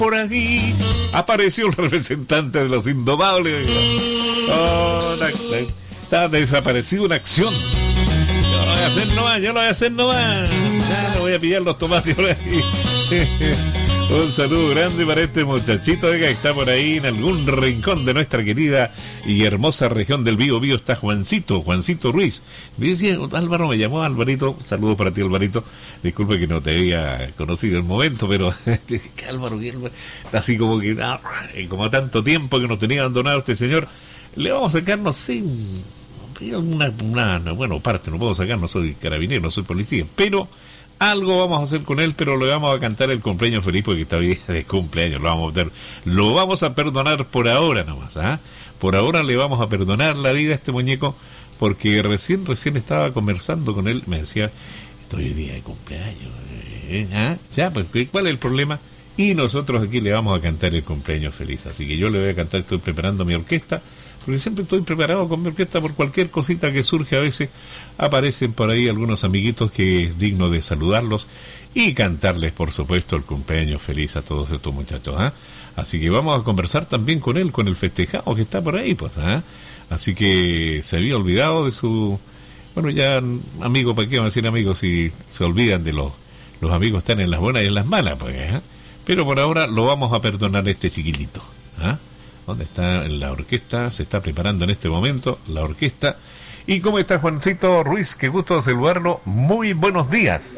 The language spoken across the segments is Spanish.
por aquí. Apareció el representante de los Indomables. Oh, está desaparecido en acción. Yo lo voy a hacer nomás. Ya no voy a pillar los tomates por ahí. Un saludo grande para este muchachito que está por ahí en algún rincón de nuestra querida y hermosa región del Bío. Está Juancito Ruiz. Me decía, Álvaro, me llamó Alvarito. Saludos para ti, Alvarito. Disculpe que no te había conocido en el momento, pero Álvaro, así como que como tanto tiempo que nos tenía abandonado este señor, le vamos a sacar, no sé, una parte, no puedo sacar, no soy carabinero, no soy policía, pero algo vamos a hacer con él, pero le vamos a cantar el cumpleaños feliz porque está bien de cumpleaños, lo vamos a perdonar por ahora nomás, ¿ah? Por ahora le vamos a perdonar la vida a este muñeco, porque recién estaba conversando con él, me decía, estoy hoy día de cumpleaños, ¿ah? Ya, pues, ¿cuál es el problema? Y nosotros aquí le vamos a cantar el cumpleaños feliz, así que yo le voy a cantar, estoy preparando mi orquesta, porque siempre estoy preparado con mi orquesta por cualquier cosita que surge. A veces aparecen por ahí algunos amiguitos que es digno de saludarlos y cantarles, por supuesto, el cumpleaños feliz a todos estos muchachos, ¿ah? Así que vamos a conversar también con él, con el festejado que está por ahí, pues, ¿ah? Así que se había olvidado de su... Bueno, ya, amigo, ¿para qué vamos a decir amigos si se olvidan de los amigos? Están en las buenas y en las malas, pues, ¿ah? Pero por ahora lo vamos a perdonar a este chiquitito, ¿ah? ¿Dónde está la orquesta? Se está preparando en este momento la orquesta. ¿Y cómo está Juancito Ruiz? Qué gusto saludarlo. Muy buenos días.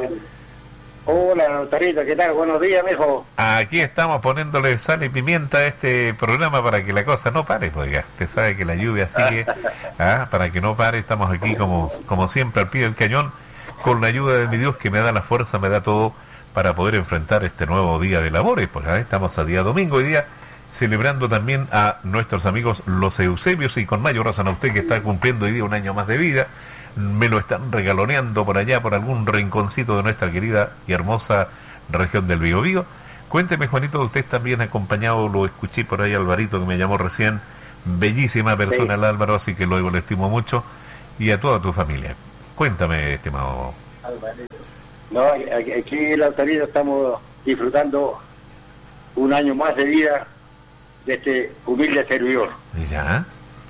Hola, Notarita, ¿qué tal? Buenos días, mijo. Aquí estamos poniéndole sal y pimienta a este programa para que la cosa no pare, pues ya. Usted sabe que la lluvia sigue, para que no pare. Estamos aquí como siempre al pie del cañón, con la ayuda de mi Dios que me da la fuerza, me da todo para poder enfrentar este nuevo día de labores. Pues estamos a día domingo, hoy día celebrando también a nuestros amigos los Eusebios, y con mayor razón a usted que está cumpliendo hoy día un año más de vida. Me lo están regaloneando por allá, por algún rinconcito de nuestra querida y hermosa región del Biobío. Cuénteme, Juanito, usted también acompañado, lo escuché por ahí, Alvarito, que me llamó recién, bellísima persona, sí. El Álvaro, así que luego le estimo mucho, y a toda tu familia. Cuéntame, estimado. Alvarito. No, aquí en la Alvarito estamos disfrutando un año más de vida de este humilde servidor. ¿Ya?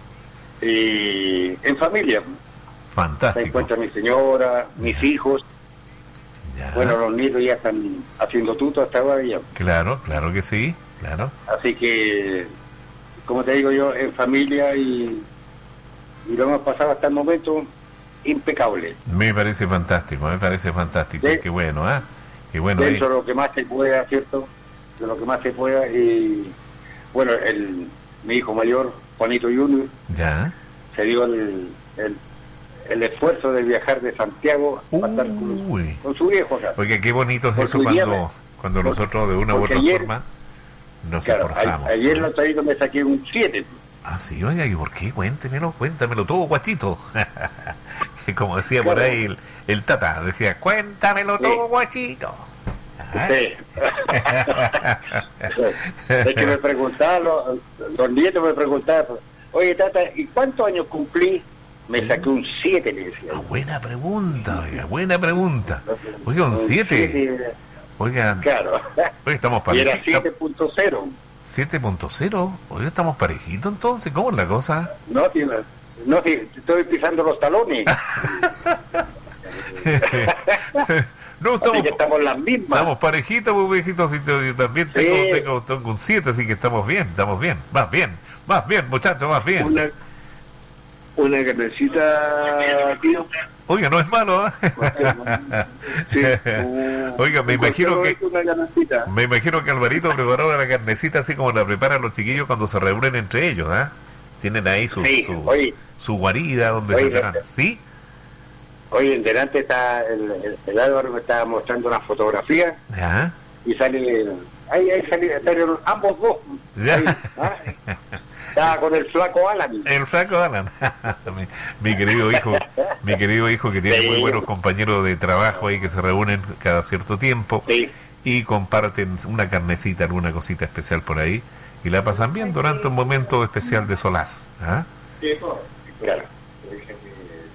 Y en familia. Fantástico. Se encuentra mi señora, mis hijos. Ya. Bueno, los nietos ya están haciendo tuto hasta ahora ya. Claro que sí, claro. Así que, como te digo yo, en familia y lo hemos pasado hasta el momento impecable. Me parece fantástico. Qué bueno, ¿ah? Qué bueno. Dentro de lo que más se pueda, ¿cierto? De lo que más se pueda. Y bueno, mi hijo mayor, Juanito Junior, ya se dio el esfuerzo de viajar de Santiago a estar con su viejo acá. Oiga, qué bonito es eso cuando nosotros de una u otra forma nos esforzamos. Ayer lo traído me saqué un 7. Ah, sí, oiga, ¿y por qué? Cuéntamelo todo, guachito. Como decía por ahí el Tata, decía, cuéntamelo todo, guachito. Sí. Es que me preguntaban, los nietos me preguntaban, oye, Tata, ¿y cuántos años cumplí? Me saqué un 7, le decía. Buena pregunta. Oiga, un 7. Oiga, claro. Oiga, estamos parejitos. Y era 7.0. 7.0. Oiga, estamos parejitos entonces. ¿Cómo es la cosa? No, estoy pisando los talones. No, estamos las mismas. Estamos parejitos, pues, viejitos. Yo también tengo un 7, así que estamos bien. Más bien, muchachos, más bien. Una carnecita, tío. Oiga, no es malo, ¿eh? Sí. Oiga, me imagino que Alvarito preparó la carnecita así como la preparan los chiquillos cuando se reúnen entre ellos, ¿ah? Tienen ahí su guarida donde preparan. ¿Sí? Oye, delante está el Álvaro me estaba mostrando una fotografía. ¿Ya? Y sale salieron ambos dos. ¿Ya? Ahí, estaba con el flaco Alan. El flaco Alan. mi querido hijo que tiene muy buenos compañeros de trabajo ahí que se reúnen cada cierto tiempo y comparten una carnecita, alguna cosita especial por ahí y la pasan bien durante un momento especial de solaz. ¿Ah? Sí, claro.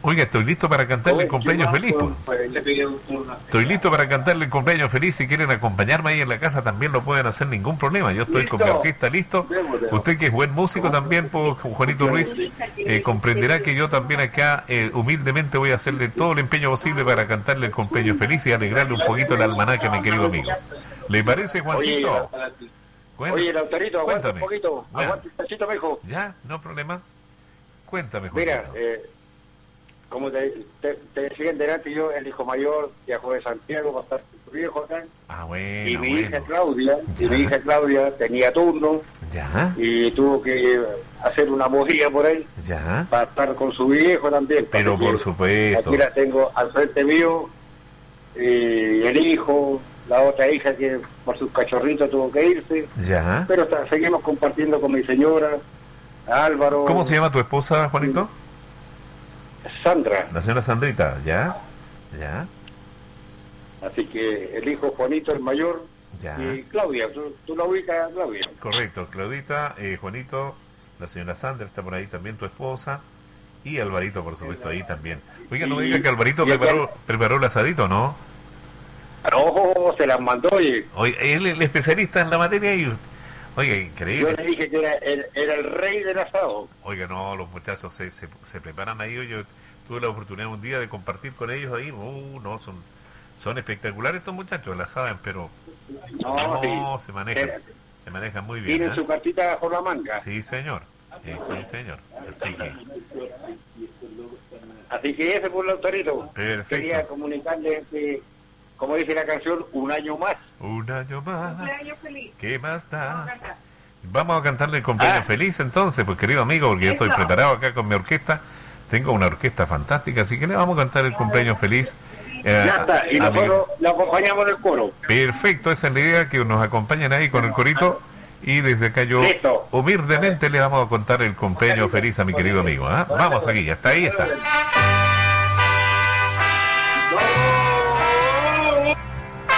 Oiga, estoy listo para cantarle el cumpleaños feliz, pues. Estoy listo para cantarle el cumpleaños feliz. Si quieren acompañarme ahí en la casa también lo pueden hacer, ningún problema. Yo estoy con mi orquesta listo. Usted que es buen músico también, pues, Juanito Ruiz, comprenderá que yo también acá humildemente voy a hacerle todo el empeño posible para cantarle el cumpleaños feliz y alegrarle un poquito el almanaque a mi querido amigo. ¿Le parece, Juancito? Oye, Lautarito, aguanta un Cuéntame. poquito. Aguanta un poquito, mijo. Ya, no problema. Cuéntame, Juancito. Mira, como te decía en delante, yo, el hijo mayor, viajó de Santiago para estar con su viejo acá. Ah, bueno, Y mi bueno. hija Claudia, tenía turno Ya, y tuvo que hacer una movida por ahí ya. para estar con su viejo también. Pero Así por que supuesto. aquí la tengo al frente mío, el hijo, la otra hija que por sus cachorritos tuvo que irse, Ya. pero seguimos compartiendo con mi señora, Álvaro, ¿Cómo se llama tu esposa, Juanito? Sandra. La señora Sandrita. Ya, ya, Así que el hijo Juanito, el mayor, ya. y Claudia, tú la ubicas, Claudia. Correcto, Claudita, Juanito, la señora Sandra está por ahí también, tu esposa, y Alvarito, por supuesto, ahí también. Oiga, no me diga que Alvarito preparó el asadito, ¿no? No, se las mandó y Oye, él es el especialista en la materia y... Oiga, yo increíble. le dije que era el rey del asado. Oiga, no, los muchachos se preparan ahí. Yo tuve la oportunidad un día de compartir con ellos ahí. No, son espectaculares estos muchachos, la saben, pero No, sí. se manejan muy bien. Tienen ¿eh? su cartita bajo la manga. Sí, señor. Sí, señor. Así que ese fue el autorito. Perfecto. Quería comunicarles que, como dice la canción, un año más. Un año más. Cumpleaños feliz. ¿Qué más Vamos a da? cantar. Vamos a cantarle el cumpleaños feliz entonces, pues querido amigo, porque yo estoy Eso. preparado acá con mi orquesta. Tengo una orquesta fantástica, así que le vamos a cantar el cumpleaños feliz. Ya está, y a mi- nosotros lo acompañamos en el coro. Perfecto, esa es la idea, que nos acompañen ahí con el corito. Y desde acá yo Listo. humildemente le vamos a contar el cumpleaños feliz a mi querido amigo. ¿Ah? Vamos aquí, hasta ahí está.